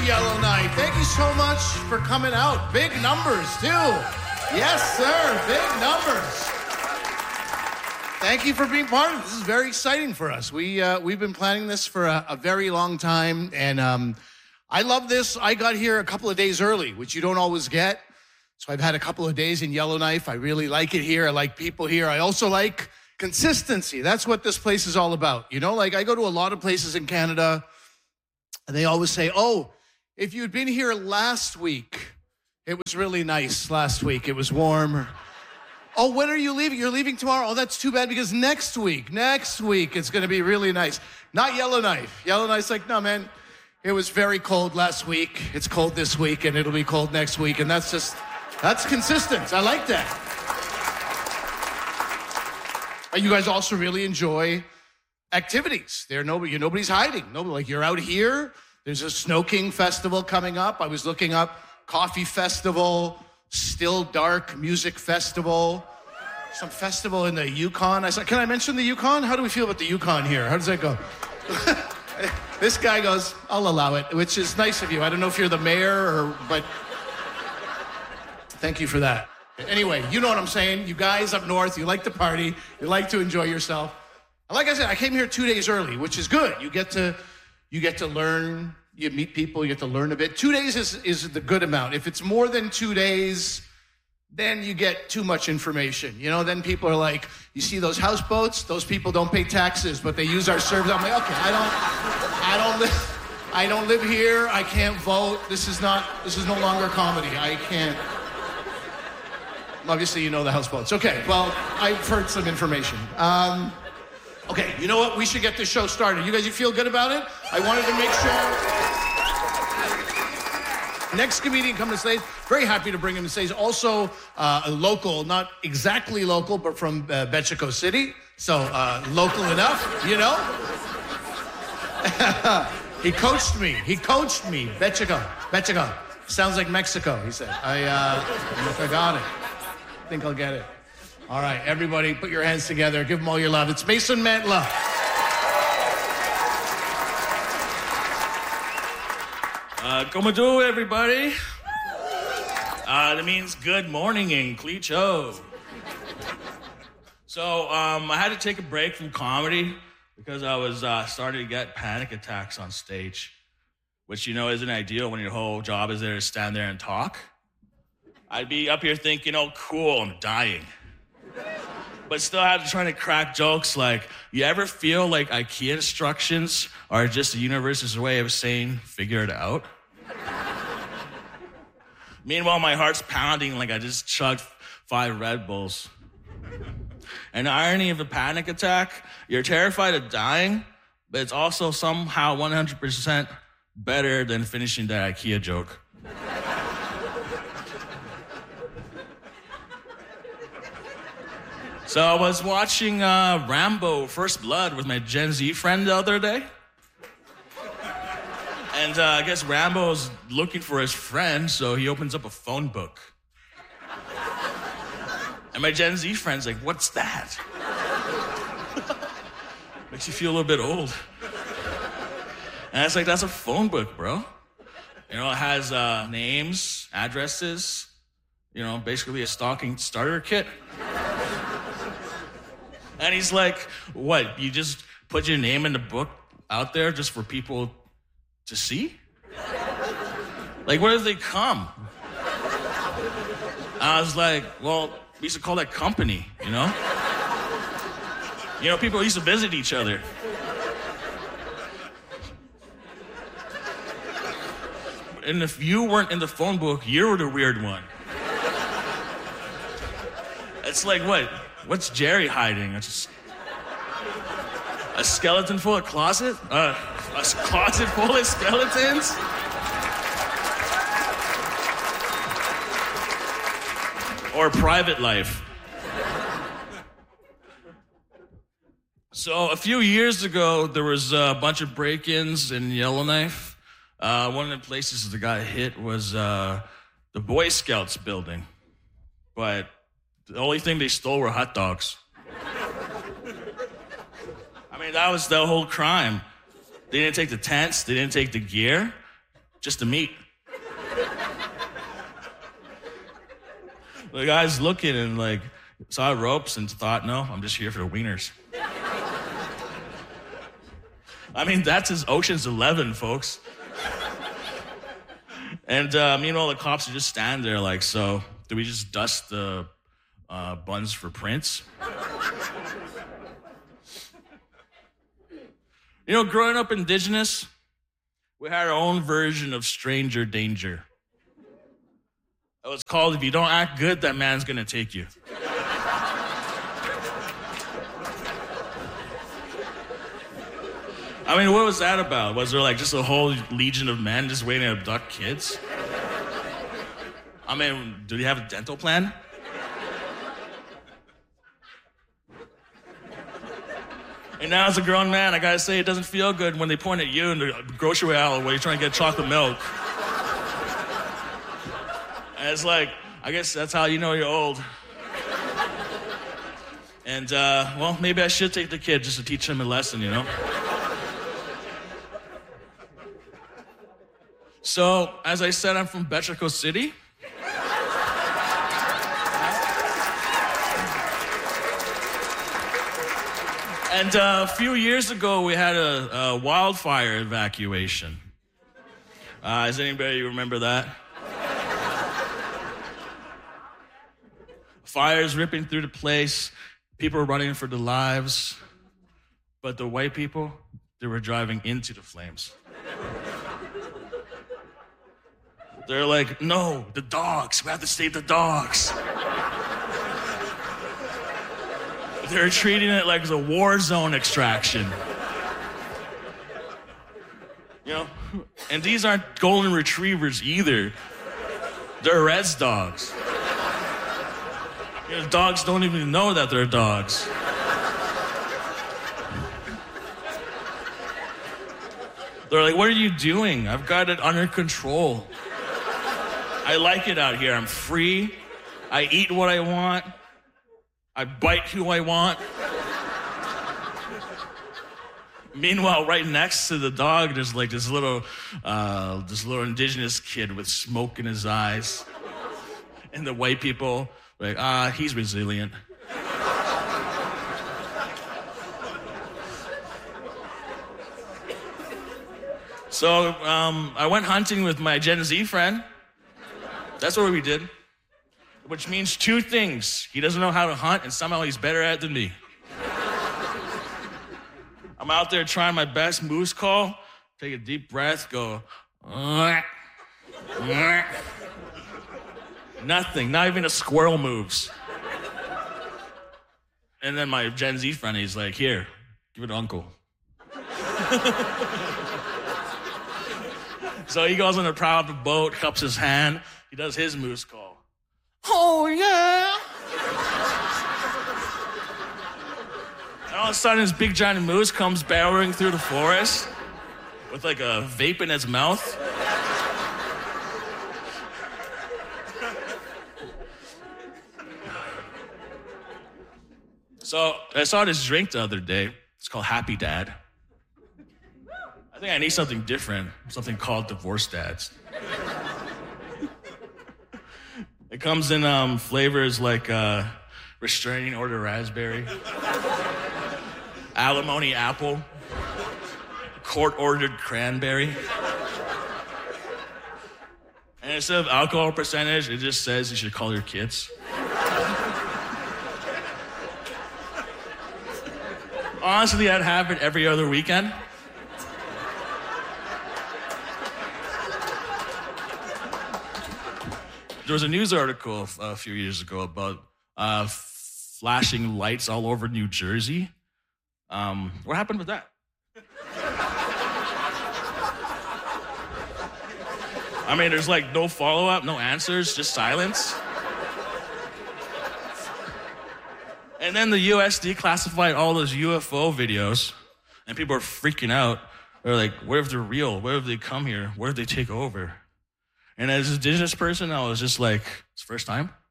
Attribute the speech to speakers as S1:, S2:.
S1: Yellowknife. Thank you so much for coming out. Big numbers, too. Yes, sir. Big numbers. Thank you for being part of it. This is very exciting for us. We've been planning this for a very long time, and I love this. I got here a couple of days early, which you don't always get. So I've had a couple of days in Yellowknife. I really like it here. I like people here. I also like consistency. That's what this place is all about. You know, like I go to a lot of places in Canada, and they always say, oh, if you'd been here last week, it was really nice last week. It was warm. Or, oh, when are you leaving? You're leaving tomorrow? Oh, that's too bad because next week it's going to be really nice. Not Yellowknife. Yellowknife's like, no, man, it was very cold last week. It's cold this week, and it'll be cold next week. And that's consistent. I like that. You guys also really enjoy activities. Nobody's hiding. You're out here. There's a Snow King festival coming up. I was looking up Coffee Festival, Still Dark Music Festival, some festival in the Yukon. I said, can I mention the Yukon? How do we feel about the Yukon here? How does that go? This guy goes, I'll allow it, which is nice of you. I don't know if you're the mayor but thank you for that. Anyway, you know what I'm saying. You guys up north, you like to party, you like to enjoy yourself. And like I said, I came here 2 days early, which is good. You get to learn, you meet people, you get to learn a bit. 2 days is the good amount. If it's more than 2 days, then you get too much information. You know, then people are like, you see those houseboats? Those people don't pay taxes, but they use our service. I'm like, okay, I don't live here. I can't vote. This is no longer comedy. I can't. Obviously, you know the houseboats. Okay, well, I've heard some information. Okay, you know what? We should get this show started. You feel good about it? I wanted to make sure. Next comedian coming to stage. Very happy to bring him to stage. Also, a local, not exactly local, but from Betchico City. So, local enough, you know? He coached me. Betchico. Sounds like Mexico, he said. I got it. I think I'll get it. All right, everybody, put your hands together. Give them all your love. It's Mason Mantla.
S2: Como do, everybody? That means good morning in Clecho. So, I had to take a break from comedy because I was starting to get panic attacks on stage, which, you know, isn't ideal when your whole job is there to stand there and talk. I'd be up here thinking, oh, cool, I'm dying. But still I had to try to crack jokes like, you ever feel like IKEA instructions are just the universe's way of saying, figure it out? Meanwhile, my heart's pounding like I just chugged 5 Red Bulls. And the irony of a panic attack, you're terrified of dying, but it's also somehow 100% better than finishing that IKEA joke. So I was watching Rambo First Blood with my Gen Z friend the other day. And I guess Rambo's looking for his friend, so he opens up a phone book. And my Gen Z friend's like, what's that? Makes you feel a little bit old. And I was like, that's a phone book, bro. You know, it has names, addresses, you know, basically a stalking starter kit. And he's like, what, you just put your name in the book out there just for people to see? Like, where do they come? I was like, well, we used to call that company, you know? You know, people used to visit each other. And if you weren't in the phone book, you were the weird one. It's like, what? What's Jerry hiding? It's a skeleton full of closet? A closet full of skeletons? Or private life? So a few years ago, there was a bunch of break-ins in Yellowknife. One of the places that got hit was the Boy Scouts building. But the only thing they stole were hot dogs. I mean, that was the whole crime. They didn't take the tents. They didn't take the gear. just to meet. The guy's looking and like saw ropes and thought, no, I'm just here for the wieners. I mean, that's his Ocean's 11, folks. And meanwhile, the cops are just standing there like, so do we just dust the buns for prints? You know, growing up indigenous, we had our own version of stranger danger. It was called, if you don't act good, that man's gonna take you. I mean, what was that about? Was there like just a whole legion of men just waiting to abduct kids? I mean, do they have a dental plan? And now as a grown man, I gotta say, it doesn't feel good when they point at you in the grocery aisle while you're trying to get chocolate milk. And it's like, I guess that's how you know you're old. And, well, maybe I should take the kid just to teach him a lesson, you know? So, as I said, I'm from Betrico City. And a few years ago, we had a wildfire evacuation. Does anybody remember that? Fires ripping through the place, people were running for their lives, but the white people, they were driving into the flames. They're like, no, the dogs, we have to save the dogs. They're treating it like a war zone extraction. You know, and these aren't golden retrievers either. They're res dogs. You know, dogs don't even know that they're dogs. They're like, what are you doing? I've got it under control. I like it out here. I'm free. I eat what I want. I bite who I want. Meanwhile, right next to the dog, there's like this little indigenous kid with smoke in his eyes. And the white people are like, he's resilient. So I went hunting with my Gen Z friend. That's what we did. Which means two things. He doesn't know how to hunt, and somehow he's better at it than me. I'm out there trying my best moose call, take a deep breath, go, nothing, not even a squirrel moves. And then my Gen Z friend, he's like, here, give it to uncle. So he goes on the prow of the boat, cups his hand, he does his moose call. Oh, yeah. And all of a sudden, this big giant moose comes barreling through the forest with like a vape in its mouth. So I saw this drink the other day. It's called Happy Dad. I think I need something different, something called Divorce Dads. It comes in flavors like restraining order raspberry, alimony apple, court-ordered cranberry. And instead of alcohol percentage, it just says you should call your kids. Honestly, I'd have it every other weekend. There was a news article a few years ago about flashing lights all over New Jersey. What happened with that? I mean, there's like no follow-up, no answers, just silence. And then the U.S. declassified all those UFO videos, and people are freaking out. They're like, what if they're real? What if they come here? What if they take over? And as an indigenous person, I was just like, it's the first time.